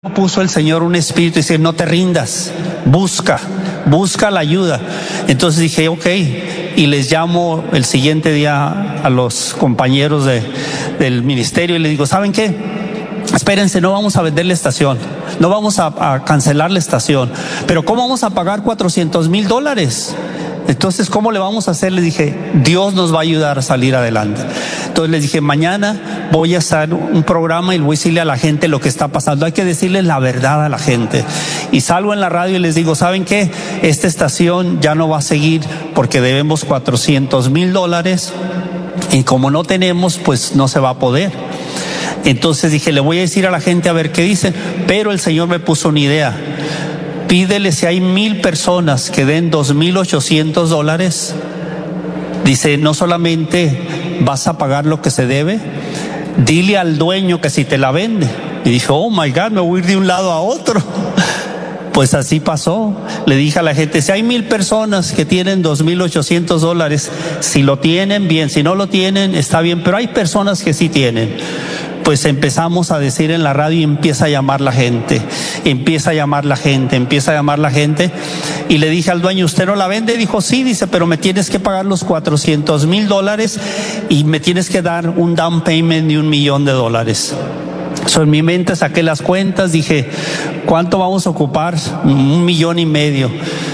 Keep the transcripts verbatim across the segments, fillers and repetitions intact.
puso el Señor un espíritu y dice, no te rindas, busca, busca la ayuda. Entonces dije, ok, y les llamo el siguiente día a los compañeros de, del ministerio y les digo, ¿saben qué? Espérense, no vamos a vender la estación, no vamos a, a cancelar la estación, pero ¿cómo vamos a pagar cuatrocientos mil dólares? Entonces, ¿cómo le vamos a hacer? Les dije, Dios nos va a ayudar a salir adelante. Entonces les dije, mañana voy a hacer un programa y voy a decirle a la gente lo que está pasando. Hay que decirle la verdad a la gente. Y salgo en la radio y les digo, ¿saben qué? Esta estación ya no va a seguir porque debemos cuatrocientos mil dólares y como no tenemos, pues no se va a poder. Entonces dije, le voy a decir a la gente a ver qué dicen, pero el Señor me puso una idea. Pídele si hay mil personas que den dos mil ochocientos dólares. Dice, no solamente vas a pagar lo que se debe, dile al dueño que si te la vende. Y dijo, oh my God, me voy a ir de un lado a otro. Pues así pasó. Le dije a la gente, si hay mil personas que tienen dos mil ochocientos dólares, si lo tienen, bien, si no lo tienen, está bien, pero hay personas que sí tienen. Pues empezamos a decir en la radio y empieza a llamar la gente, empieza a llamar la gente, empieza a llamar la gente. Y le dije al dueño, ¿usted no la vende? Dijo, sí, dice, pero me tienes que pagar los cuatrocientos mil dólares y me tienes que dar un down payment de un millón de dólares. So, en mi mente saqué las cuentas, dije, ¿cuánto vamos a ocupar? Un millón y medio.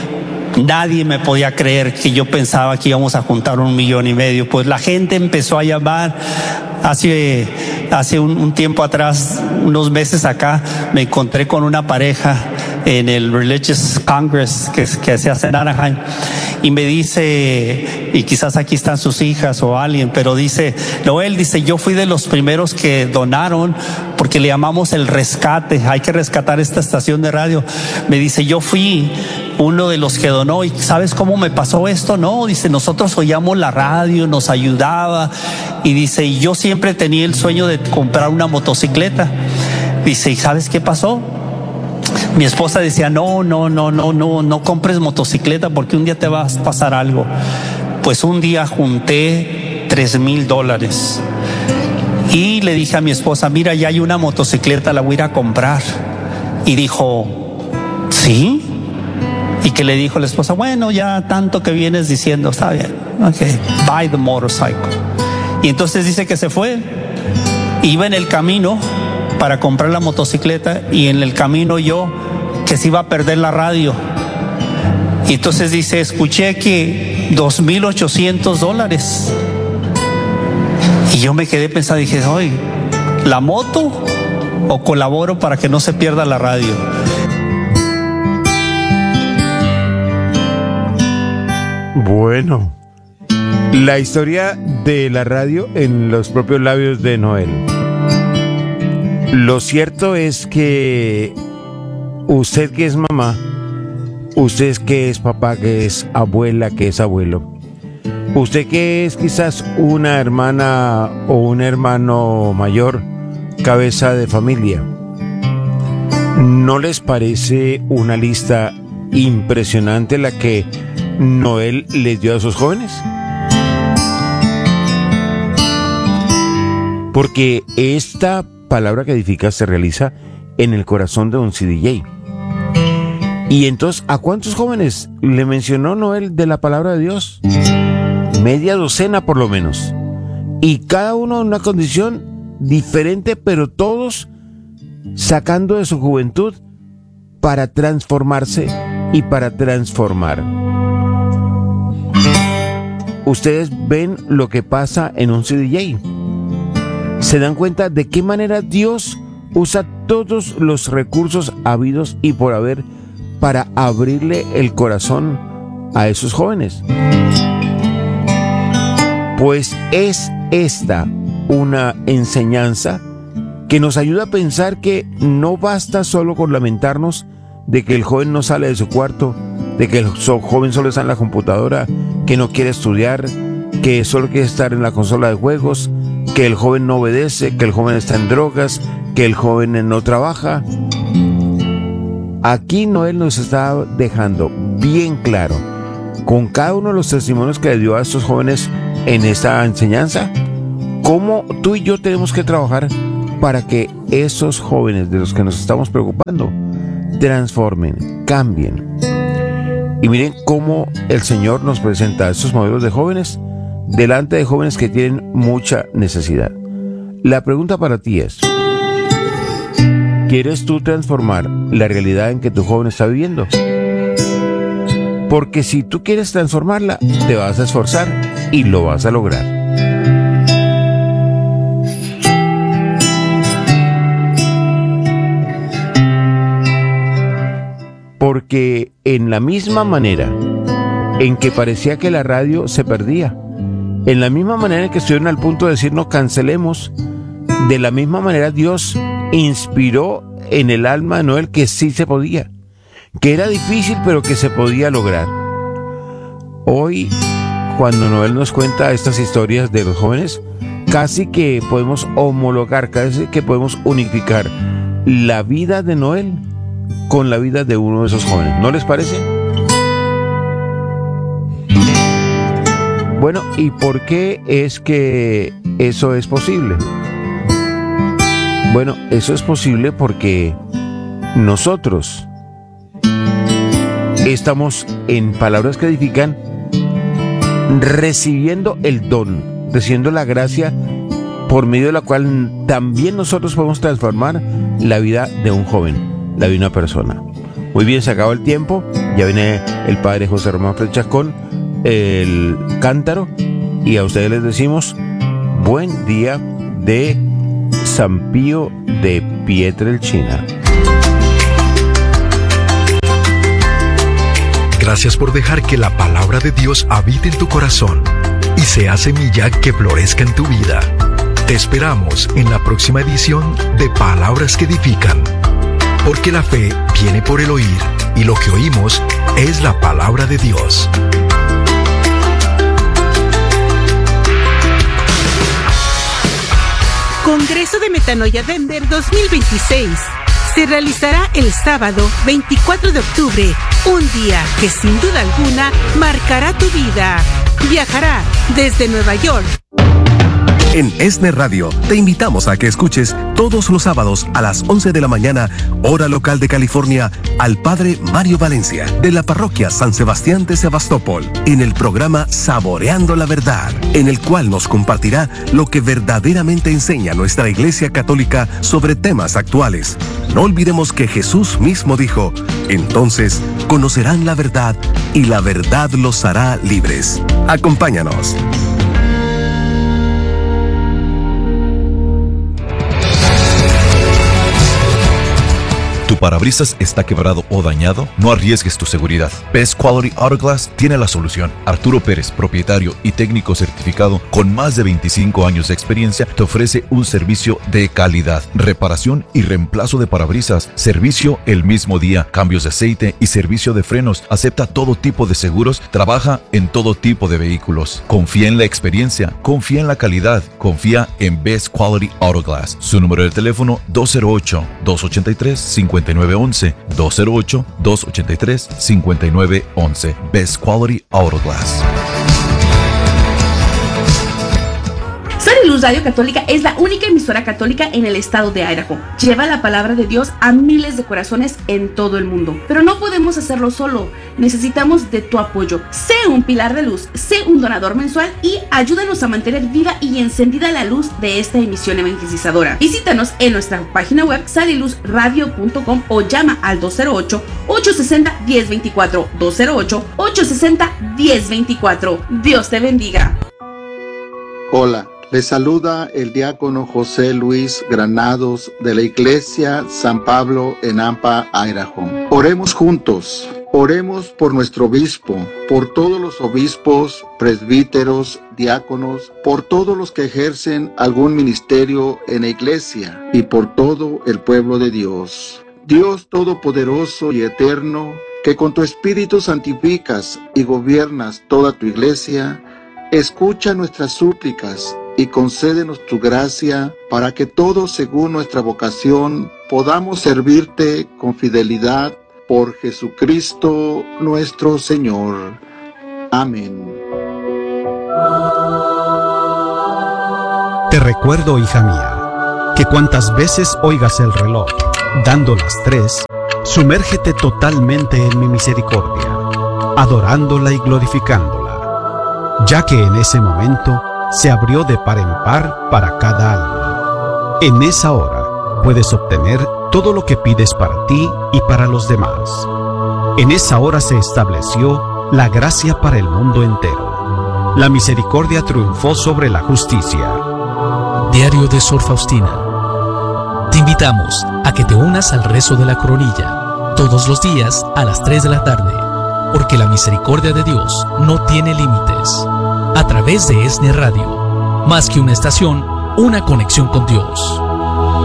Nadie me podía creer que yo pensaba que íbamos a juntar un millón y medio. Pues la gente empezó a llamar. Hace, hace un, un tiempo atrás, unos meses acá, me encontré con una pareja en el Religious Congress que, que se hace en Anaheim y me dice, y quizás aquí están sus hijas o alguien, pero dice, Noel, dice, yo fui de los primeros que donaron porque le llamamos el rescate, hay que rescatar esta estación de radio. Me dice, yo fui uno de los que donó y ¿sabes cómo me pasó esto? No, dice, nosotros oíamos la radio, nos ayudaba y dice, y yo siempre tenía el sueño de comprar una motocicleta. Dice, ¿y sabes qué pasó? Mi esposa decía, no, no, no, no, no, no compres motocicleta porque un día te va a pasar algo. Pues un día junté tres mil dólares y le dije a mi esposa, mira, ya hay una motocicleta, la voy a ir a comprar. Y dijo, ¿sí? Y que le dijo la esposa, bueno, ya tanto que vienes diciendo, está bien, ok, buy the motorcycle. Y entonces dice que se fue, iba en el camino para comprar la motocicleta y en el camino yo que se iba a perder la radio. Y entonces dice, escuché que dos mil ochocientos dólares. Y yo me quedé pensando, dije, oye, ¿la moto o colaboro para que no se pierda la radio? Bueno, la historia de la radio en los propios labios de Noel. Lo cierto es que usted que es mamá, usted que es papá, que es abuela, que es abuelo, usted que es quizás una hermana o un hermano mayor, cabeza de familia, ¿no les parece una lista impresionante la que Noel les dio a sus jóvenes? Porque esta palabra que edifica se realiza en el corazón de un C D J. Y entonces, ¿a cuántos jóvenes le mencionó Noel de la palabra de Dios? Media docena por lo menos. Y cada uno en una condición diferente, pero todos sacando de su juventud para transformarse y para transformar. Ustedes ven lo que pasa en un C D J. Se dan cuenta de qué manera Dios usa todos los recursos habidos y por haber para abrirle el corazón a esos jóvenes. Pues es esta una enseñanza que nos ayuda a pensar que no basta solo con lamentarnos de que el joven no sale de su cuarto, de que el joven solo está en la computadora, que no quiere estudiar, que solo quiere estar en la consola de juegos, que el joven no obedece, que el joven está en drogas, que el joven no trabaja. Aquí Noel nos está dejando bien claro, con cada uno de los testimonios que le dio a estos jóvenes en esta enseñanza, cómo tú y yo tenemos que trabajar para que esos jóvenes de los que nos estamos preocupando transformen, cambien. Y miren cómo el Señor nos presenta a estos modelos de jóvenes delante de jóvenes que tienen mucha necesidad. La pregunta para ti es: ¿quieres tú transformar la realidad en que tu joven está viviendo? Porque si tú quieres transformarla, te vas a esforzar y lo vas a lograr. Porque en la misma manera en que parecía que la radio se perdía, en la misma manera en que estuvieron al punto de decirnos cancelemos, de la misma manera Dios inspiró en el alma de Noel que sí se podía, que era difícil pero que se podía lograr. Hoy, cuando Noel nos cuenta estas historias de los jóvenes, casi que podemos homologar, casi que podemos unificar la vida de Noel con la vida de uno de esos jóvenes. ¿No les parece? Bueno, ¿y por qué es que eso es posible? Bueno, eso es posible porque nosotros estamos, en palabras que edifican, recibiendo el don, recibiendo la gracia por medio de la cual también nosotros podemos transformar la vida de un joven, la vida de una persona. Muy bien, se acabó el tiempo. Ya viene el padre José Román Frechascón, el cántaro, y a ustedes les decimos buen día de San Pío de Pietrelcina. Gracias por dejar que la palabra de Dios habite en tu corazón y sea semilla que florezca en tu vida. Te esperamos en la próxima edición de Palabras que Edifican, porque la fe viene por el oír y lo que oímos es la palabra de Dios. Congreso de Metanoia Denver dos mil veintiséis. Se realizará el sábado veinticuatro de octubre, un día que sin duda alguna marcará tu vida. Viajará desde Nueva York. En ESNE Radio te invitamos a que escuches todos los sábados a las once de la mañana, hora local de California, al Padre Mario Valencia, de la parroquia San Sebastián de Sebastopol, en el programa Saboreando la Verdad, en el cual nos compartirá lo que verdaderamente enseña nuestra Iglesia Católica sobre temas actuales. No olvidemos que Jesús mismo dijo: entonces conocerán la verdad y la verdad los hará libres. Acompáñanos. ¿Tu parabrisas está quebrado o dañado? No arriesgues tu seguridad. Best Quality Auto Glass tiene la solución. Arturo Pérez, propietario y técnico certificado con más de veinticinco años de experiencia, te ofrece un servicio de calidad, reparación y reemplazo de parabrisas, servicio el mismo día, cambios de aceite y servicio de frenos. Acepta todo tipo de seguros, trabaja en todo tipo de vehículos. Confía en la experiencia, confía en la calidad, confía en Best Quality Auto Glass. Su número de teléfono dos cero ocho, dos ocho tres, cinco nueve once, dos cero ocho, dos ocho tres, cinco nueve once. Best Quality Auto Glass. Sale Luz Radio Católica es la única emisora católica en el estado de Idaho. Lleva la palabra de Dios a miles de corazones en todo el mundo. Pero no podemos hacerlo solo. Necesitamos de tu apoyo. Sé un pilar de luz, sé un donador mensual y ayúdanos a mantener viva y encendida la luz de esta emisión evangelizadora. Visítanos en nuestra página web sale luz radio punto com o llama al dos cero ocho, ocho seis cero, uno cero dos cuatro, dos cero ocho, ocho seis cero, uno cero dos cuatro. Dios te bendiga. Hola. Les saluda el diácono José Luis Granados de la Iglesia San Pablo en Nampa, Idaho. Oremos juntos. Oremos por nuestro obispo, por todos los obispos, presbíteros, diáconos, por todos los que ejercen algún ministerio en la iglesia y por todo el pueblo de Dios. Dios Todopoderoso y Eterno, que con tu Espíritu santificas y gobiernas toda tu iglesia, escucha nuestras súplicas y concédenos tu gracia para que todos, según nuestra vocación, podamos servirte con fidelidad por Jesucristo nuestro Señor. Amén. Te recuerdo, hija mía, que cuantas veces oigas el reloj dando las tres, sumérgete totalmente en mi misericordia, adorándola y glorificándola, ya que en ese momento se abrió de par en par para cada alma. En esa hora puedes obtener todo lo que pides para ti y para los demás. En esa hora se estableció la gracia para el mundo entero. La misericordia triunfó sobre la justicia. Diario de Sor Faustina. Te invitamos a que te unas al rezo de la coronilla todos los días a las tres de la tarde, porque la misericordia de Dios no tiene límites. A través de ESNE Radio, más que una estación, una conexión con Dios.